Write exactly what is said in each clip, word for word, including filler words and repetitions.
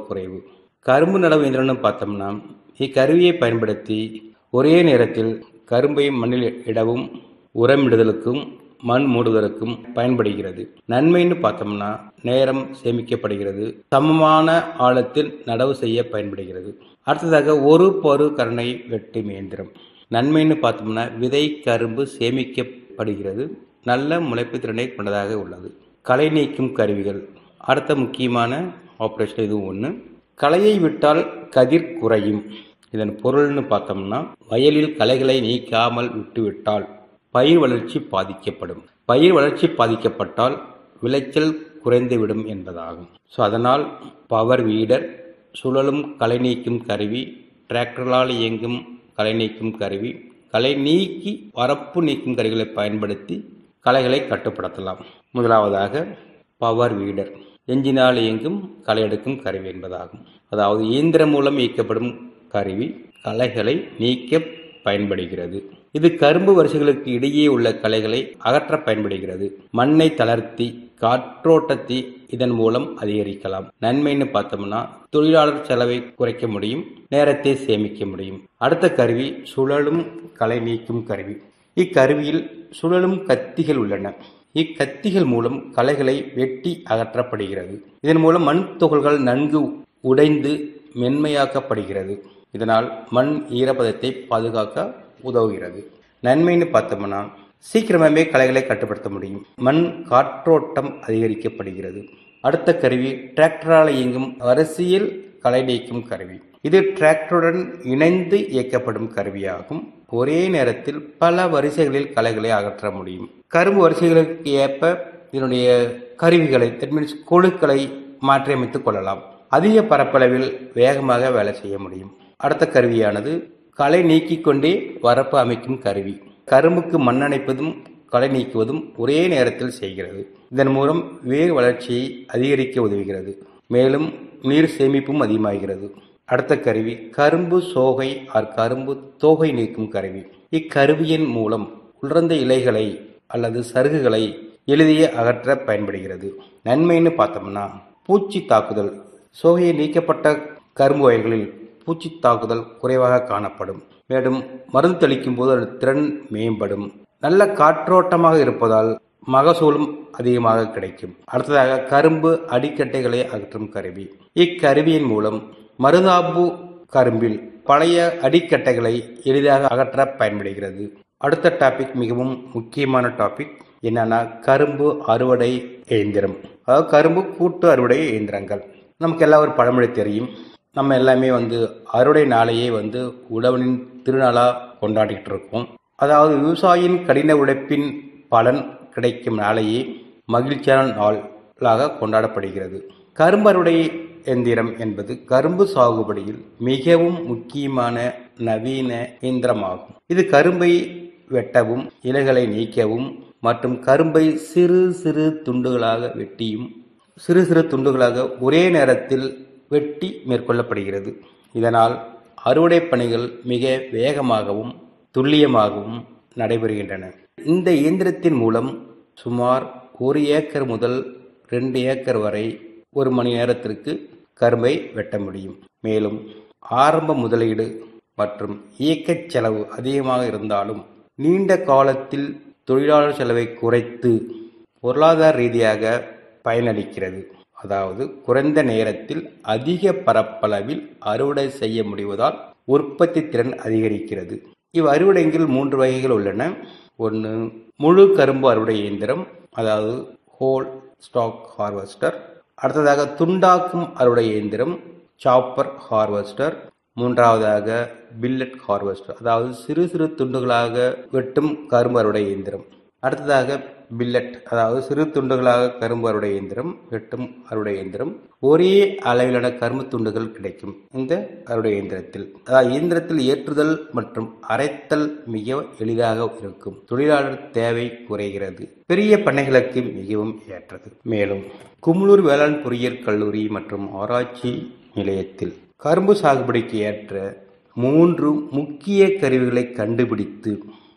குறைவு. கரும்பு நடவு இயந்திரம்னு பார்த்தோம்னா, இக்கருவியை பயன்படுத்தி ஒரே நேரத்தில் கரும்பை மண்ணில் இடவும், உரமிடுதலுக்கும், மண் மூடுதலுக்கும் பயன்படுகிறது. நன்மைன்னு பார்த்தோம்னா, நேரம் சேமிக்கப்படுகிறது, சமமான ஆழத்தில் நடவு செய்ய பயன்படுகிறது. அடுத்ததாக ஒரு பரு கரணை வெட்டும் இயந்திரம். நன்மைன்னு பார்த்தோம்னா, விதை கரும்பு சேமிக்கப்படுகிறது, நல்ல முளைப்பு திறனை கொண்டதாக உள்ளது. களை நீக்கும் கருவிகள் அடுத்த முக்கியமான ஆப்ரேஷன் இதுவும் ஒன்று. களையை விட்டால் கதிர் குறையும். இதன் பொருள்னு பார்த்தோம்னா, வயலில் களைகளை நீக்காமல் விட்டுவிட்டால் பயிர் வளர்ச்சி பாதிக்கப்படும். பயிர் வளர்ச்சி பாதிக்கப்பட்டால் விளைச்சல் குறைந்துவிடும் என்பதாகும். ஸோ அதனால் பவர் வீடர், சுழலும் களை நீக்கும் கருவி, டிராக்டர்களால் இயங்கும் களை நீக்கும் கருவி, களை நீக்கி வரப்பு நீக்கும் கருவிகளை பயன்படுத்தி களைகளை கட்டுப்படுத்தலாம். முதலாவதாக பவர் வீடர், எஞ்சினால் இயங்கும் களை எடுக்கும் கருவி என்பதாகும். அதாவது இயந்திரம் மூலம் இயக்கப்படும் கருவி களைகளை நீக்க பயன்படுகிறது. இது கரும்பு வரிசைகளுக்கு இடையே உள்ள களைகளை அகற்ற பயன்படுகிறது. மண்ணை தளர்த்தி காற்றோட்டத்தை இதன் மூலம் அதிகரிக்கலாம். நன்மைன்னு பார்த்தோம்னா, தொழிலாளர் செலவை குறைக்க முடியும், நேரத்தை சேமிக்க முடியும். அடுத்த கருவி சுழலும் களை நீக்கும் கருவி. இக்கருவியில் சுழலும் கத்திகள் உள்ளன. இக்கத்திகள் மூலம் களைகளை வெட்டி அகற்றப்படுகிறது. இதன் மூலம் மண் துகள்கள் நன்கு உடைந்து மென்மையாக்கப்படுகிறது. இதனால் மண் ஈரப்பதத்தை பாதுகாக்க உதவுகிறது. நன்மைன்னு பார்த்தோம்னா, சீக்கிரமே களைகளை கட்டுப்படுத்த முடியும், மண் காற்றோட்டம் அதிகரிக்கப்படுகிறது. அடுத்த கருவி டிராக்டரால் இயங்கும் அரசியல் களை நீக்கும் கருவி. இது டிராக்டருடன் இணைந்து இயக்கப்படும் கருவியாகும். ஒரே நேரத்தில் பல வரிசைகளில் களைகளை அகற்ற முடியும். கரும்பு வரிசைகளுக்கு ஏற்ப இதனுடைய கருவிகளை தட் மீன்ஸ் கொழுக்களை மாற்றியமைத்துக் கொள்ளலாம். அதிக பரப்பளவில் வேகமாக வேலை செய்ய முடியும். அடுத்த கருவியானது களை நீக்கிக் கொண்டே வரப்பு அமைக்கும் கருவி. கரும்புக்கு மண் அணைப்பதும் களை நீக்குவதும் ஒரே நேரத்தில் செய்கிறது. இதன் மூலம் வேர் வளர்ச்சியை அதிகரிக்க உதவுகிறது, மேலும் நீர் சேமிப்பும் அதிகமாகிறது. அடுத்த கருவி கரும்பு சோகை ஆர் கரும்பு தோகை நீக்கும் கருவி. இக்கருவியின் மூலம் உலர்ந்த இலைகளை அல்லது சருகுகளை எளிதிய அகற்ற பயன்படுகிறது. நன்மைன்னு பார்த்தோம்னா, பூச்சி தாக்குதல். சோகையை நீக்கப்பட்ட கரும்பு வயல்களில் பூச்சி தாக்குதல் குறைவாக காணப்படும். மேலும் மருந்து தெளிக்கும் போது அதன் திறன் மேம்படும். நல்ல காற்றோட்டமாக இருப்பதால் மகசூலும் அதிகமாக கிடைக்கும். அடுத்ததாக கரும்பு அடிக்கட்டைகளை அகற்றும் கருவி. இக்கருவியின் மூலம் மருதாம்பு கரும்பில் பழைய அடிக்கட்டைகளை எளிதாக அகற்ற பயன்படுகிறது. அடுத்த டாபிக் மிகவும் முக்கியமான டாபிக் என்னன்னா, கரும்பு அறுவடை இயந்திரம். அதாவது கரும்பு கூட்டு அறுவடை இயந்திரங்கள். நமக்கு எல்லாம் ஒரு பழமொழி தெரியும். நம்ம எல்லாமே வந்து அறுவடை நாளையே வந்து உழவனின் திருநாளாக கொண்டாடிட்டு இருக்கோம். அதாவது விவசாயியின் கடின உழைப்பின் பலன் கிடைக்கும் நாளையே மகிழ்ச்சியான நாளாக கொண்டாடப்படுகிறது. கரும்பு அறுவடை எந்திரம் என்பது கரும்பு சாகுபடியில் மிகவும் முக்கியமான நவீன இயந்திரமாகும். இது கரும்பை வெட்டவும், இலைகளை நீக்கவும் மற்றும் கரும்பை சிறு சிறு துண்டுகளாக வெட்டியும் சிறு சிறு துண்டுகளாக ஒரே நேரத்தில் வெட்டி மேற்கொள்ளப்படுகிறது. இதனால் அறுவடை பணிகள் மிக வேகமாகவும் துல்லியமாகவும் நடைபெறுகின்றன. இந்த இயந்திரத்தின் மூலம் சுமார் ஒரு ஏக்கர் முதல் ரெண்டு ஏக்கர் வரை ஒரு மணி நேரத்திற்கு கரும்பை வெட்ட முடியும். மேலும் ஆரம்ப முதலீடு மற்றும் இயக்க செலவு அதிகமாக இருந்தாலும் நீண்ட காலத்தில் தொழிலாளர் செலவை குறைத்து பொருளாதார ரீதியாக பயனளிக்கிறது. அதாவது குறைந்த நேரத்தில் அதிக பரப்பளவில் அறுவடை செய்ய முடிவதால் உற்பத்தி திறன் அதிகரிக்கிறது. இவ் அறுவடைகள் மூன்று வகைகள் உள்ளன. ஒன்று முழு கரும்பு அறுவடை இயந்திரம், அதாவது ஹோல் ஸ்டாக் ஹார்வெஸ்டர். அடுத்ததாக துண்டாக்கும் அறுவடை இயந்திரம், சாப்பர் ஹார்வெஸ்டர். மூன்றாவதாக பில்லட் ஹார்வெஸ்டர், அதாவது சிறு சிறு துண்டுகளாக வெட்டும் கரும்பு அறுவடை இயந்திரம். அடுத்ததாக பில்லட், அதாவது சிறு துண்டுகளாக கரும்பு அறுவடை இயந்திரம், வெட்டும் அறுவடை இயந்திரம். ஒரே அளவிலான கரும்பு துண்டுகள் கிடைக்கும் இந்த அறுவடை இயந்திரத்தில். அதாவது இயந்திரத்தில் ஏற்றுதல் மற்றும் அரைத்தல் மிக எளிதாக இருக்கும். தொழிலாளர் தேவை குறைகிறது. பெரிய பண்ணைகளுக்கு மிகவும் ஏற்றது. மேலும் குமுளூர் வேளாண் பொறியியல் கல்லூரி மற்றும் ஆராய்ச்சி நிலையத்தில் கரும்பு சாகுபடிக்கு ஏற்ற மூன்று முக்கிய கருவிகளை கண்டுபிடித்து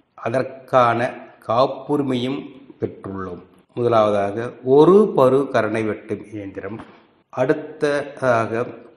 அதற்கான காப்புரிமையும் பெற்றுள்ளோம். முதலாவதாக ஒரு பரு கரணை வெட்டும் இயந்திரம், அடுத்ததாக